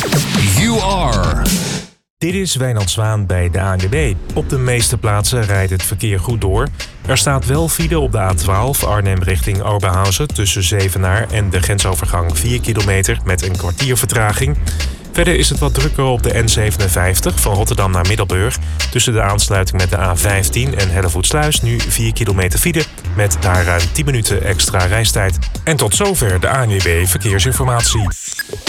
You are. Dit is Wijnand Zwaan bij de ANWB. Op de meeste plaatsen rijdt het verkeer goed door. Er staat wel file op de A12 Arnhem richting Oberhausen tussen Zevenaar en de grensovergang 4 kilometer met een kwartier vertraging. Verder is het wat drukker op de N57 van Rotterdam naar Middelburg. Tussen de aansluiting met de A15 en Hellevoetsluis nu 4 kilometer file met daar ruim 10 minuten extra reistijd. En tot zover de ANWB Verkeersinformatie.